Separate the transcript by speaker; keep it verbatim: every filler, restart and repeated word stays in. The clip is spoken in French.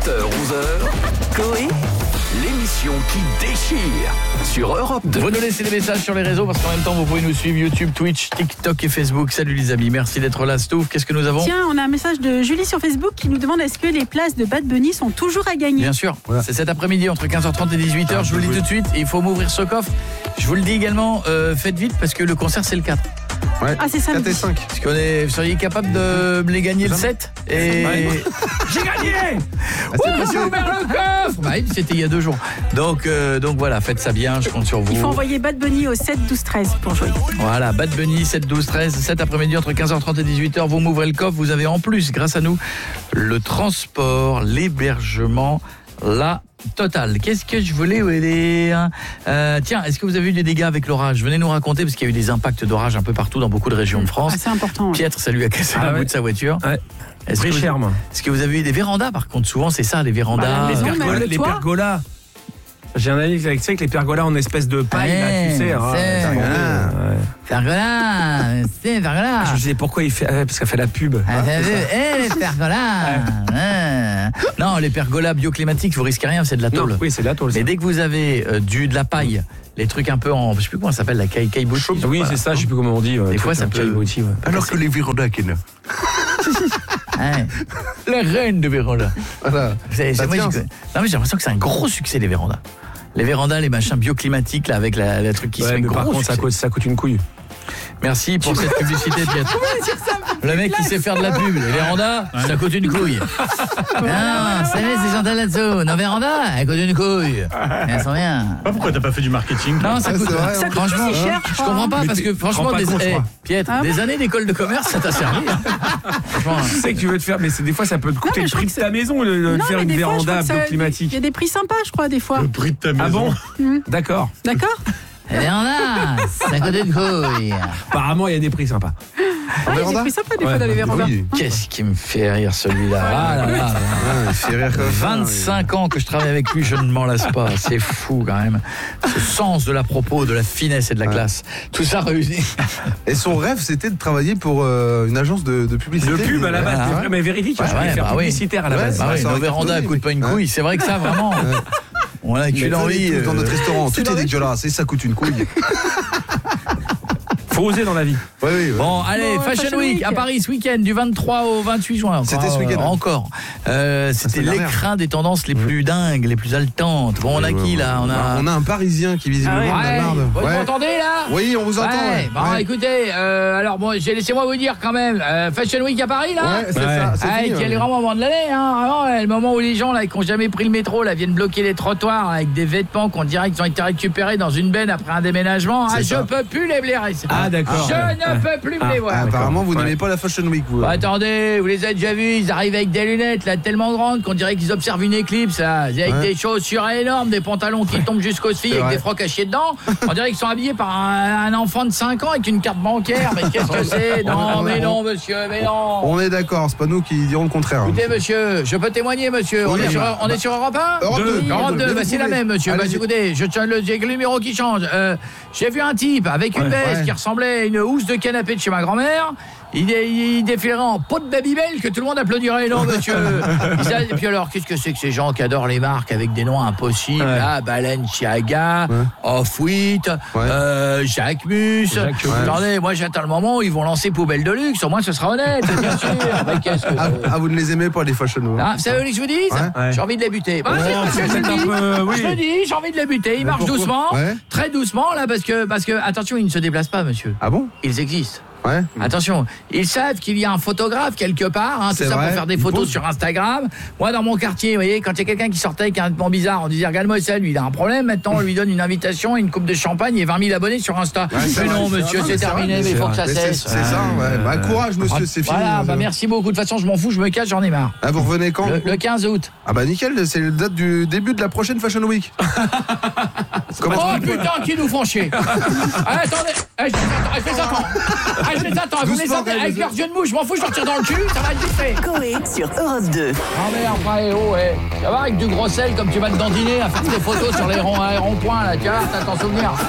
Speaker 1: sept heures onze heures, Coé, l'émission qui déchire sur Europe deux.
Speaker 2: Vous nous laissez des messages sur les réseaux parce qu'en même temps vous pouvez nous suivre YouTube, Twitch, TikTok et Facebook. Salut les amis, merci d'être là. Stouff, qu'est-ce que nous avons ?
Speaker 3: Tiens, on a un message de Julie sur Facebook qui nous demande est-ce que les places de Bad Bunny sont toujours à gagner ?
Speaker 2: Bien sûr, voilà. C'est cet après-midi entre quinze heures trente et dix-huit heures, je vous le dis tout de suite, il faut m'ouvrir ce coffre. Je vous le dis également, euh, faites vite parce que le concert c'est le quatre.
Speaker 4: Ouais.
Speaker 3: Ah, c'est ça.
Speaker 4: quatre et cinq.
Speaker 2: Est-ce qu'on est, vous seriez capable de me les gagner le sept et...
Speaker 4: Ouais.
Speaker 2: J'ai gagné.
Speaker 4: Ah, c'est
Speaker 2: Ouh,
Speaker 4: passé.
Speaker 2: j'ai ouvert le coffre. Bah oui, c'était il y a deux jours. Donc, euh, donc voilà, faites ça bien, je compte sur vous.
Speaker 3: Il faut envoyer Bad Bunny au sept douze treize pour jouer.
Speaker 2: Voilà, Bad Bunny, sept douze treize, cet après-midi entre quinze heures trente et dix-huit heures, vous m'ouvrez le coffre, vous avez en plus, grâce à nous, le transport, l'hébergement, la totale. Qu'est-ce que je voulais vous dire euh, Tiens, est-ce que vous avez eu des dégâts avec l'orage ? Venez nous raconter, parce qu'il y a eu des impacts d'orage un peu partout dans beaucoup de régions de France.
Speaker 3: Ah, c'est important. Ouais.
Speaker 2: Pietre, ça lui a cassé
Speaker 5: Ah
Speaker 2: un
Speaker 5: ouais.
Speaker 2: bout de sa voiture.
Speaker 5: Ouais.
Speaker 2: Est-ce que,
Speaker 5: Très
Speaker 2: vous,
Speaker 5: cher, moi.
Speaker 2: est-ce que vous avez eu des vérandas, par contre ? Souvent, c'est ça, les vérandas.
Speaker 3: Bah, la maison,
Speaker 2: Euh,
Speaker 3: mais
Speaker 5: Pergola-
Speaker 3: le
Speaker 5: les
Speaker 3: toit.
Speaker 5: pergolas. J'ai un ami avec, tu sais, avec les pergolas en espèce de paille, là,
Speaker 2: Ouais,
Speaker 5: tu sais. hein,
Speaker 2: c'est-
Speaker 5: c'est bon,
Speaker 4: Ah.
Speaker 5: ouais.
Speaker 2: Pergola, c'est pergola.
Speaker 5: Je disais pourquoi il fait, ah ouais, parce qu'elle fait la pub.
Speaker 2: Ah, t'as vu ? Eh, les pergolas ah. Non, les pergolas bioclimatiques, vous risquez rien, c'est de la
Speaker 5: Non,
Speaker 2: tôle.
Speaker 5: oui, c'est la tôle.
Speaker 2: Mais
Speaker 5: ça.
Speaker 2: dès que vous avez euh, du de la paille, les trucs un peu en, je sais plus comment ça s'appelle, la caille caillebotis.
Speaker 5: Oui,
Speaker 2: voilà.
Speaker 5: c'est ça, je sais plus comment on dit. ouais,
Speaker 2: Des fois,
Speaker 5: truc,
Speaker 2: ça
Speaker 5: un
Speaker 2: peut-
Speaker 5: caillebotis, ouais.
Speaker 4: Alors que les vérandas, Ken.
Speaker 2: Ouais. Les reines de véranda.
Speaker 4: Voilà.
Speaker 2: C'est,
Speaker 4: Ça
Speaker 2: c'est- moi,
Speaker 4: tient,
Speaker 2: j'ai-
Speaker 4: ça.
Speaker 2: non mais j'ai l'impression que c'est un gros succès les vérandas. Les vérandas, les machins bioclimatiques là avec la, la truc qui se
Speaker 5: Ouais,
Speaker 2: fait
Speaker 5: mais
Speaker 2: gros
Speaker 5: par contre, ça
Speaker 2: succès.
Speaker 5: coûte, ça coûte une couille.
Speaker 2: Merci pour cette publicité, Pietre. Le mec qui sait faire de la pub, les vérandas, ça coûte une couille. Non, vous savez, c'est Chantal là-dessous. Nos vérandas, elles coûtent une couille. Elles sont bien.
Speaker 6: Pas pourquoi t'as pas fait du marketing.
Speaker 2: Non, ça
Speaker 4: Ouais,
Speaker 2: coûte.
Speaker 4: c'est vrai,
Speaker 3: Ça
Speaker 4: hein.
Speaker 3: coûte
Speaker 2: Franchement,
Speaker 3: aussi cher,
Speaker 2: je
Speaker 3: je crois,
Speaker 2: comprends
Speaker 3: hein.
Speaker 2: pas
Speaker 5: Mais
Speaker 2: parce
Speaker 5: tu
Speaker 2: que
Speaker 5: te
Speaker 2: franchement,
Speaker 5: rends pas
Speaker 2: des,
Speaker 5: compte, je
Speaker 2: eh,
Speaker 5: crois.
Speaker 2: Pietre,
Speaker 3: Ah
Speaker 2: des
Speaker 3: bon
Speaker 2: années d'école de commerce, ça t'a servi. hein. Franchement.
Speaker 5: Je sais que tu veux te faire, mais c'est, des fois, ça peut te coûter
Speaker 3: mais
Speaker 5: le
Speaker 3: je
Speaker 5: prix
Speaker 3: crois
Speaker 5: de ta maison, le, le
Speaker 3: Non,
Speaker 5: faire
Speaker 3: mais
Speaker 5: une
Speaker 3: des fois, je crois
Speaker 5: véranda
Speaker 3: que ça-
Speaker 5: bioclimatique.
Speaker 3: Il y a des prix sympas, je crois, des fois.
Speaker 6: Le prix de ta maison.
Speaker 5: Ah bon D'accord.
Speaker 3: D'accord ?
Speaker 2: Les vérandas, ça coûte une couille.
Speaker 5: Apparemment, il y a des prix sympas.
Speaker 3: Ah, il y a des
Speaker 4: véranda
Speaker 3: prix sympas, des
Speaker 5: Ouais,
Speaker 3: fois, dans les vérandas.
Speaker 4: Oui.
Speaker 2: Qu'est-ce qui me fait rire celui-là ah là là.
Speaker 4: Ah, il fait rire comme ça,
Speaker 2: vingt-cinq ans que je travaille avec lui, je ne m'en lasse pas. C'est fou quand même. Ce sens de la propos, de la finesse et de la classe. Tout ça réuni.
Speaker 4: Et son rêve, c'était de travailler pour euh, une agence de, de publicité.
Speaker 5: Le pub à la base,
Speaker 2: Ah,
Speaker 5: c'est
Speaker 2: ouais.
Speaker 5: vrai, mais véridique,
Speaker 2: Ouais,
Speaker 5: je voulais
Speaker 2: ouais,
Speaker 5: faire
Speaker 2: bah oui.
Speaker 5: publicitaire à la
Speaker 4: Ouais,
Speaker 5: base.
Speaker 4: ça
Speaker 2: Bah oui,
Speaker 4: aurait
Speaker 2: nos
Speaker 4: été
Speaker 2: vérandas
Speaker 4: connu,
Speaker 2: coûtent pas une
Speaker 4: mais-
Speaker 2: couille. C'est vrai que ça, vraiment. On a
Speaker 4: Mais
Speaker 2: cul
Speaker 4: venez
Speaker 2: l'envie.
Speaker 4: tous dans notre
Speaker 2: euh,
Speaker 4: restaurant, tout
Speaker 3: c'est
Speaker 4: est
Speaker 3: vrai.
Speaker 4: dégueulasse et ça coûte une couille.
Speaker 5: Faut oser dans la vie.
Speaker 4: Oui, oui, oui.
Speaker 2: Bon, allez,
Speaker 3: Bon,
Speaker 2: Fashion,
Speaker 3: Fashion
Speaker 2: Week,
Speaker 3: Week.
Speaker 2: à Paris ce week-end, du vingt-trois au vingt-huit juin. Encore,
Speaker 4: C'était ce week-end.
Speaker 2: euh, Encore. Euh, c'était
Speaker 4: c'est la merde.
Speaker 2: l'écrin des tendances les plus dingues, les plus haletantes. Bon, on a qui là On a.
Speaker 4: On a un Parisien qui visiblement
Speaker 3: Ah ouais.
Speaker 4: en a marre de-
Speaker 2: Vous
Speaker 4: Ouais.
Speaker 2: m'entendez là
Speaker 4: Oui, on vous entend.
Speaker 2: Ouais,
Speaker 4: ouais.
Speaker 2: bon
Speaker 4: Ouais.
Speaker 2: écoutez, euh, alors bon, j'ai- laissez-moi vous dire quand même, euh, Fashion Week à Paris là
Speaker 4: Ouais, c'est
Speaker 5: Ouais.
Speaker 4: ça. c'est
Speaker 2: Ah,
Speaker 4: fini,
Speaker 2: qui est
Speaker 4: ouais.
Speaker 2: le grand moment de l'année, hein, vraiment, ouais, le moment où les gens là, qui n'ont jamais pris le métro là, viennent bloquer les trottoirs avec des vêtements qu'on dirait qu'ils ont été récupérés dans une benne après un déménagement. Ah,
Speaker 4: C'est
Speaker 2: je
Speaker 4: ça.
Speaker 2: peux plus les blairer. c'est
Speaker 5: Ah,
Speaker 2: pas-
Speaker 5: d'accord.
Speaker 2: Je
Speaker 5: Ouais.
Speaker 2: ne peux plus me les voir.
Speaker 4: Ah, apparemment, vous
Speaker 5: Ouais.
Speaker 4: n'aimez pas la Fashion Week, vous.
Speaker 2: Bah, attendez, vous les avez déjà vus, ils arrivent avec des lunettes là tellement grandes qu'on dirait qu'ils observent une éclipse là, avec
Speaker 4: Ouais.
Speaker 2: des chaussures énormes, des pantalons qui tombent jusqu'aux chevilles
Speaker 4: C'est
Speaker 2: avec
Speaker 4: vrai.
Speaker 2: des frocs à chier dedans. On dirait qu'ils sont habillés par un, un enfant de cinq ans avec une carte bancaire. Mais qu'est-ce que c'est? Non,
Speaker 4: On-
Speaker 2: mais
Speaker 4: on-
Speaker 2: non, monsieur, mais non.
Speaker 4: On est d'accord, c'est pas nous qui dirons le contraire.
Speaker 2: Écoutez, monsieur, je peux témoigner, monsieur. On
Speaker 4: Oui,
Speaker 2: est sur,
Speaker 4: bah,
Speaker 2: on est sur Europe un
Speaker 4: Europe deux.
Speaker 2: Europe deux,
Speaker 4: Bien
Speaker 2: bah, c'est la
Speaker 4: trouvé.
Speaker 2: même, monsieur. Bah,
Speaker 4: Allez-y.
Speaker 2: écoutez, je tiens le, j'ai le numéro qui change. Euh, j'ai vu un type avec une
Speaker 5: Ouais,
Speaker 2: veste
Speaker 4: ouais.
Speaker 2: qui ressemblait à une housse de canapé de chez ma grand-mère. Il, dé- il défilerait en pot de Babybel que tout le monde applaudirait. Non, monsieur. Il s'a- Et puis alors, qu'est-ce que c'est que ces gens qui adorent les marques avec des noms impossibles
Speaker 5: Ouais.
Speaker 2: là, Balenciaga,
Speaker 4: Ouais.
Speaker 2: Off-White,
Speaker 4: Ouais.
Speaker 2: euh, Jacquemus.
Speaker 5: Jacquemus.
Speaker 2: Attendez, moi j'attends le moment où ils vont lancer Poubelle de luxe. Au moins, ce sera honnête, bien sûr. Mais qu'est-ce que
Speaker 4: Ah,
Speaker 2: c'est
Speaker 4: ah, vous ne les aimez pas, les Fashion Week.
Speaker 2: ah, vous savez ce que je vous dis
Speaker 4: Ouais.
Speaker 5: Ouais.
Speaker 2: J'ai envie de les buter. Bah,
Speaker 5: Oh,
Speaker 2: c'est parce que je
Speaker 5: c'est
Speaker 2: le
Speaker 5: un
Speaker 2: dis.
Speaker 5: peu, oui.
Speaker 2: Je le dis, j'ai envie de les buter. Ils marchent
Speaker 4: pourquoi
Speaker 2: doucement,
Speaker 4: Ouais.
Speaker 2: très doucement là, parce que, parce que, attention, ils ne se déplacent pas, monsieur.
Speaker 4: Ah bon?
Speaker 2: Ils existent.
Speaker 4: Ouais.
Speaker 2: Attention, ils savent qu'il y a un photographe quelque part, hein, tout
Speaker 4: C'est
Speaker 2: ça
Speaker 4: vrai,
Speaker 2: pour faire des
Speaker 4: il
Speaker 2: photos
Speaker 4: pose.
Speaker 2: sur Instagram. Moi, dans mon quartier, vous voyez, quand il y a quelqu'un qui sortait avec un vêtement bizarre, on disait regarde-moi ça, lui, il a un problème. Maintenant, on lui donne une invitation, une coupe de champagne et vingt mille abonnés sur Insta.
Speaker 4: Ouais, c'est
Speaker 2: mais
Speaker 4: vrai,
Speaker 2: non,
Speaker 4: c'est
Speaker 2: monsieur,
Speaker 4: vrai,
Speaker 2: c'est
Speaker 4: c'est
Speaker 2: terminé,
Speaker 4: vrai,
Speaker 2: mais il faut que ça
Speaker 4: Mais c'est
Speaker 2: cesse.
Speaker 4: c'est ça, ouais. Bah, courage, monsieur, c'est fini.
Speaker 2: Voilà, bah merci beaucoup. De toute façon, je m'en fous, je me cache, j'en ai marre.
Speaker 4: Ah, vous revenez quand?
Speaker 2: Le, le quinze août.
Speaker 4: Ah bah nickel, c'est la date du début de la prochaine Fashion Week. Comment
Speaker 2: Oh putain, qui nous font chier. Ah, attendez, eh, je les attends, eh, je les attends. Ah, je les attends, vous me les
Speaker 4: Doucement,
Speaker 2: attendez
Speaker 4: quand
Speaker 2: avec
Speaker 4: même.
Speaker 2: leurs yeux de mouche, je m'en fous, je leur tire dans le cul, ça va être vite fait.
Speaker 7: Coé sur Europe deux.
Speaker 2: Ah merde, enfin, eh, oh, eh. Tu vas voir avec du gros sel comme tu vas te dandiner à faire des photos sur les ronds, les ronds-points là, tu vas voir, t'as ton souvenir.